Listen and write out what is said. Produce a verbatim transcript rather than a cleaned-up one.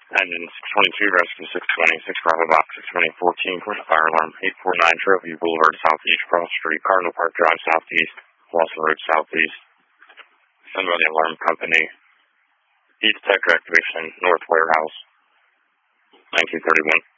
Engine six twenty-two, rescue six twenty, six Bravo Box six twenty, fourteen, point fire alarm, eight forty-nine, Trophy Boulevard, Southeast, Cross Street, Cardinal Park Drive, Southeast, Lawson Road, Southeast. Send by the alarm company. Heat detector activation, North Warehouse, nineteen thirty-one.